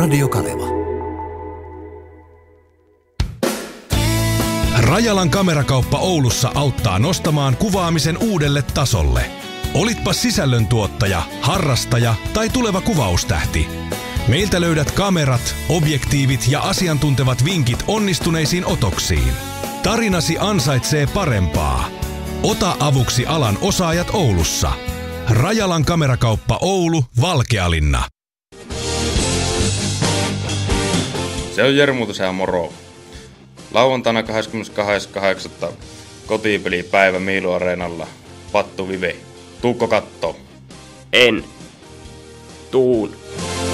Radio Kaleva. Rajalan kamerakauppa Oulussa auttaa nostamaan kuvaamisen uudelle tasolle. Olitpa sisällöntuottaja, harrastaja tai tuleva kuvaustähti. Meiltä löydät kamerat, objektiivit ja asiantuntevat vinkit onnistuneisiin otoksiin. Tarinasi ansaitsee parempaa. Ota avuksi alan osaajat Oulussa. Rajalan kamerakauppa Oulu, Valkealinna. Se on Jermuutosen moro. Lauantaina 22.8. kotipelipäivä Miilu Areenalla. Pattu Vive. Tuukko kattoo? En. Tuun.